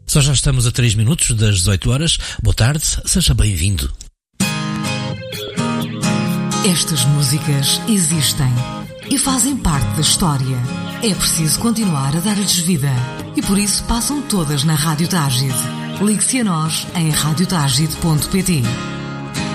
Só já estamos a 3 minutos das 18 horas. Boa tarde, seja bem-vindo. Estas músicas existem e fazem parte da história. É preciso continuar a dar-lhes vida e por isso passam todas na Rádio Tágide. Ligue-se a nós em radiotagide.pt.